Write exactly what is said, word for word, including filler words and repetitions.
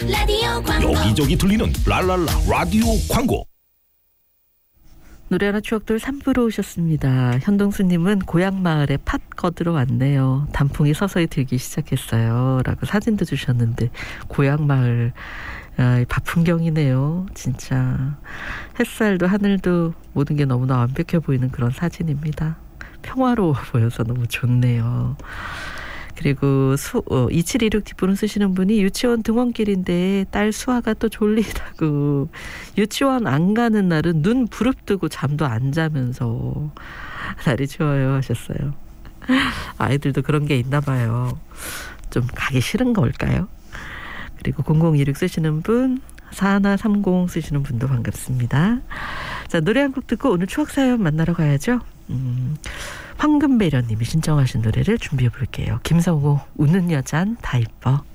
라디오 광고. 여기저기 들리는 랄랄라 라디오 광고. 노래하는 추억들 삼 부로 오셨습니다. 현동수님은 고향 마을에 팥 거들어 왔네요. 단풍이 서서히 들기 시작했어요. 라고 사진도 주셨는데 고향 마을 아, 밭 풍경이네요. 진짜 햇살도 하늘도 모든 게 너무나 완벽해 보이는 그런 사진입니다. 평화로워 보여서 너무 좋네요. 그리고 수, 어, 이칠이육 뒷부분 쓰시는 분이 유치원 등원길인데 딸 수아가 또 졸리다고 유치원 안 가는 날은 눈 부릅뜨고 잠도 안 자면서 날이 추워요 하셨어요. 아이들도 그런 게 있나 봐요. 좀 가기 싫은 걸까요? 그리고 공공이육 쓰시는 분, 사일삼공 쓰시는 분도 반갑습니다. 자, 노래 한 곡 듣고 오늘 추억사연 만나러 가야죠. 음, 황금배련님이 신청하신 노래를 준비해 볼게요. 김성호, 웃는 여잔 다 이뻐.